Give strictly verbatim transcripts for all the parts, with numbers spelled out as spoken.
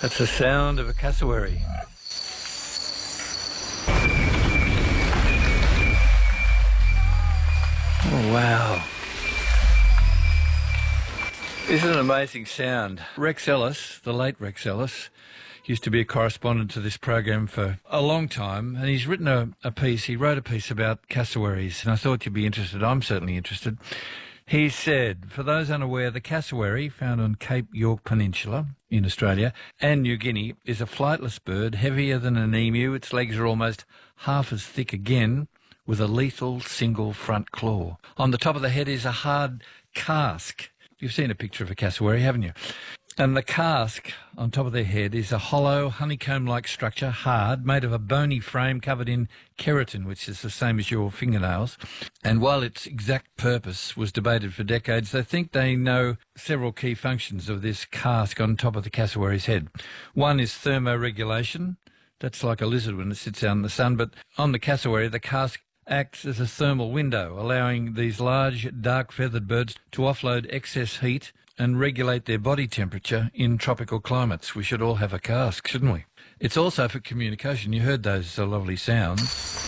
That's the sound of a cassowary. Oh, wow. This is an amazing sound. Rex Ellis, the late Rex Ellis, used to be a correspondent to this program for a long time, and he's written a, a piece, he wrote a piece about cassowaries, and I thought you'd be interested. I'm certainly interested. He said, for those unaware, the cassowary, found on Cape York Peninsula in Australia and New Guinea, is a flightless bird, heavier than an emu. Its legs are almost half as thick again, with a lethal single front claw. On the top of the head is a hard casque. You've seen a picture of a cassowary, haven't you? And the casque on top of their head is a hollow, honeycomb-like structure, hard, made of a bony frame covered in keratin, which is the same as your fingernails. And while its exact purpose was debated for decades, they think they know several key functions of this casque on top of the cassowary's head. One is thermoregulation. That's like a lizard when it sits out in the sun. But on the cassowary, the casque acts as a thermal window, allowing these large, dark-feathered birds to offload excess heat and regulate their body temperature in tropical climates. We should all have a casque, shouldn't we? It's also for communication. You heard those uh, lovely sounds.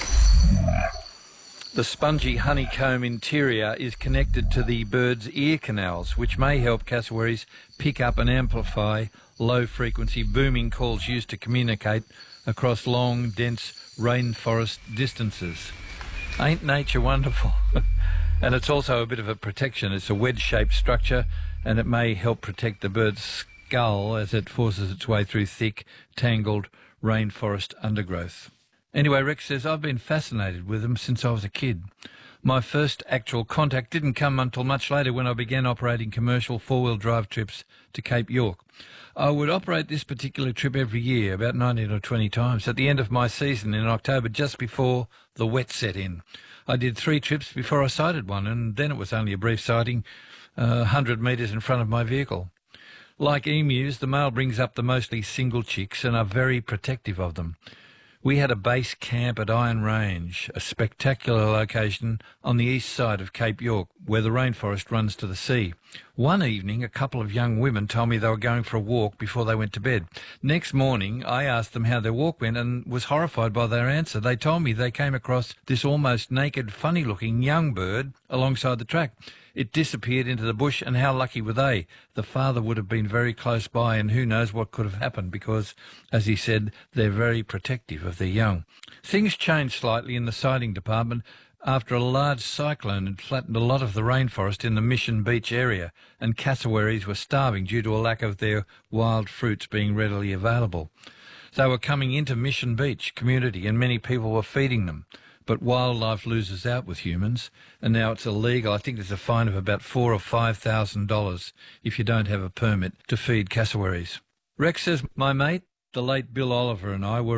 The spongy honeycomb interior is connected to the bird's ear canals, which may help cassowaries pick up and amplify low-frequency booming calls used to communicate across long, dense rainforest distances. Ain't nature wonderful? And it's also a bit of a protection. It's a wedge-shaped structure, and it may help protect the bird's skull as it forces its way through thick, tangled rainforest undergrowth. Anyway, Rex says, I've been fascinated with them since I was a kid. My first actual contact didn't come until much later, when I began operating commercial four-wheel drive trips to Cape York. I would operate this particular trip every year, about nineteen or twenty times, at the end of my season in October, just before the wet set in. I did three trips before I sighted one, and then it was only a brief sighting, uh, one hundred metres in front of my vehicle. Like emus, the male brings up the mostly single chicks and are very protective of them. We had a base camp at Iron Range, a spectacular location on the east side of Cape York, where the rainforest runs to the sea. One evening, a couple of young women told me they were going for a walk before they went to bed. Next morning, I asked them how their walk went and was horrified by their answer. They told me they came across this almost naked, funny-looking young bird alongside the track. It disappeared into the bush, and how lucky were they? The father would have been very close by, and who knows what could have happened, because, as he said, they're very protective of their young. Things changed slightly in the sighting department after a large cyclone had flattened a lot of the rainforest in the Mission Beach area, and cassowaries were starving due to a lack of their wild fruits being readily available. They were coming into Mission Beach community, and many people were feeding them. But wildlife loses out with humans, and now it's illegal. I think there's a fine of about four or five thousand dollars if you don't have a permit to feed cassowaries. Rex says, my mate, the late Bill Oliver, and I were